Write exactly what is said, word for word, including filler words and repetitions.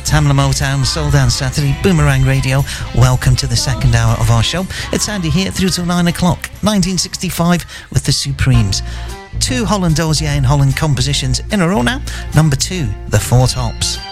Tamla Motown, Soul Dance Saturday, Boomerang Radio. Welcome to the second hour of our show. It's Andy here through till nine o'clock. nineteen sixty-five with the Supremes. Two Holland Dozier and Holland compositions in a row now. Number two, The Four Tops.